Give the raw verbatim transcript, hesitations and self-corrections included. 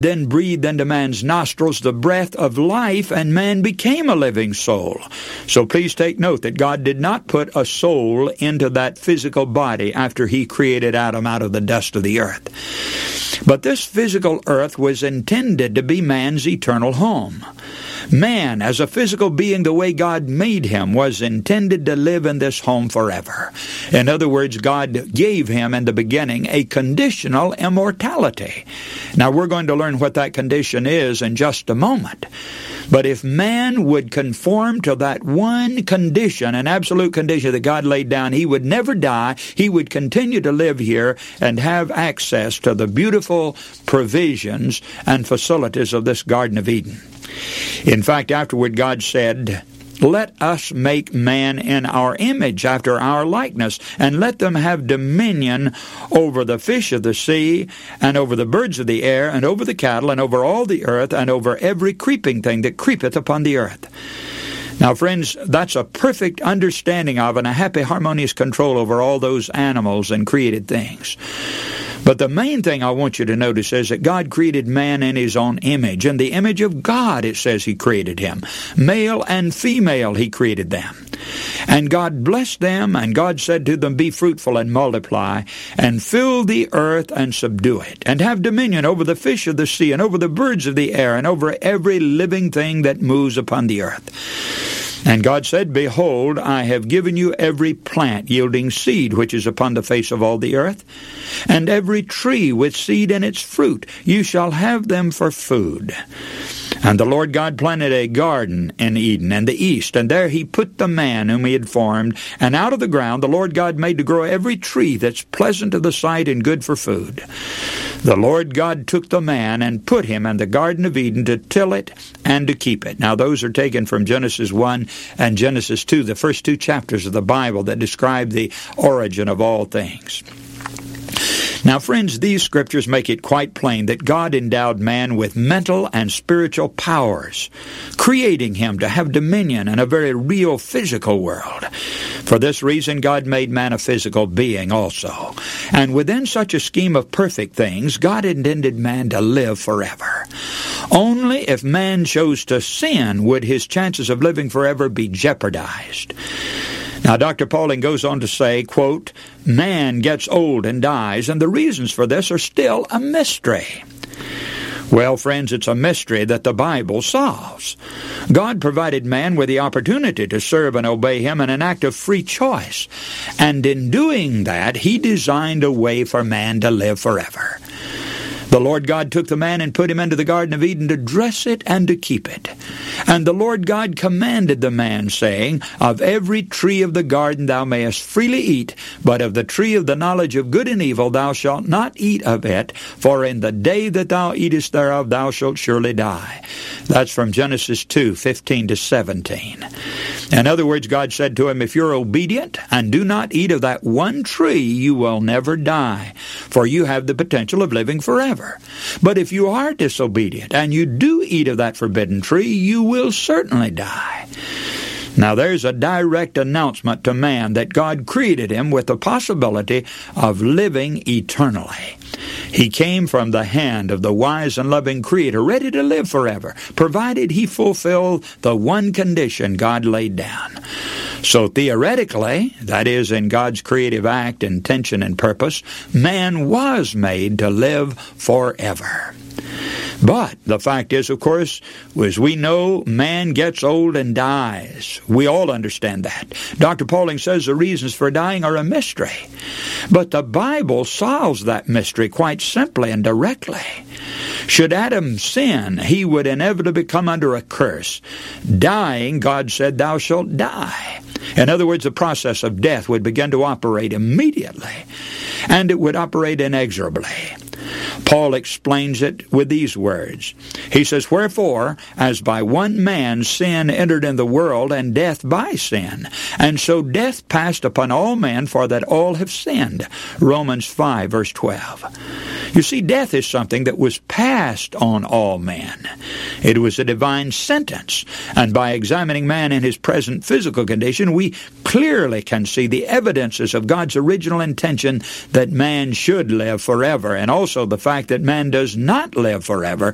then breathed into man's nostrils the breath of life, and man became a living soul. So please take note that God did not put a soul into that physical body after he created Adam out of the dust of the earth. But this physical earth was intended to be man's eternal home. Man, as a physical being the way God made him, was intended to live in this home forever. In other words, God gave him in the beginning a conditional immortality. Now, we're going to learn what that condition is in just a moment. But if man would conform to that one condition, an absolute condition that God laid down, he would never die. He would continue to live here and have access to the beautiful provisions and facilities of this Garden of Eden. In fact, afterward, God said, "Let us make man in our image, after our likeness, and let them have dominion over the fish of the sea, and over the birds of the air, and over the cattle, and over all the earth, and over every creeping thing that creepeth upon the earth." Now, friends, that's a perfect understanding of and a happy, harmonious control over all those animals and created things. But the main thing I want you to notice is that God created man in his own image. In the image of God, it says he created him. Male and female, he created them. And God blessed them, and God said to them, "Be fruitful and multiply, and fill the earth and subdue it, and have dominion over the fish of the sea, and over the birds of the air, and over every living thing that moves upon the earth." And God said, "Behold, I have given you every plant yielding seed which is upon the face of all the earth, and every tree with seed in its fruit. You shall have them for food." And the Lord God planted a garden in Eden in the east, and there he put the man whom he had formed. And out of the ground the Lord God made to grow every tree that's pleasant to the sight and good for food. The Lord God took the man and put him in the Garden of Eden to till it and to keep it. Now, those are taken from Genesis one and Genesis two, the first two chapters of the Bible that describe the origin of all things. Now, friends, these scriptures make it quite plain that God endowed man with mental and spiritual powers, creating him to have dominion in a very real physical world. For this reason, God made man a physical being also. And within such a scheme of perfect things, God intended man to live forever. Only if man chose to sin would his chances of living forever be jeopardized. Now, Doctor Pauling goes on to say, quote, "Man gets old and dies, and the reasons for this are still a mystery." Well, friends, it's a mystery that the Bible solves. God provided man with the opportunity to serve and obey him in an act of free choice. And in doing that, he designed a way for man to live forever. The Lord God took the man and put him into the Garden of Eden to dress it and to keep it. And the Lord God commanded the man, saying, "Of every tree of the garden thou mayest freely eat, but of the tree of the knowledge of good and evil thou shalt not eat of it, for in the day that thou eatest thereof thou shalt surely die." That's from Genesis two, fifteen to seventeen. In other words, God said to him, if you're obedient and do not eat of that one tree, you will never die, for you have the potential of living forever. But if you are disobedient and you do eat of that forbidden tree, you will certainly die. Now, there's a direct announcement to man that God created him with the possibility of living eternally. He came from the hand of the wise and loving Creator, ready to live forever, provided he fulfilled the one condition God laid down. So theoretically, that is, in God's creative act, intention, and purpose, man was made to live forever. But the fact is, of course, as we know, man gets old and dies. We all understand that. Doctor Pauling says the reasons for dying are a mystery. But the Bible solves that mystery quite simply and directly. Should Adam sin, he would inevitably come under a curse. Dying, God said, "Thou shalt die." In other words, the process of death would begin to operate immediately, and it would operate inexorably. Paul explains it with these words. He says, "Wherefore, as by one man sin entered in the world, and death by sin, and so death passed upon all men, for that all have sinned." Romans five, verse twelve. You see, death is something that was passed on all men. It was a divine sentence, and by examining man in his present physical condition, we clearly can see the evidences of God's original intention that man should live forever, and also the fact that man does not live forever,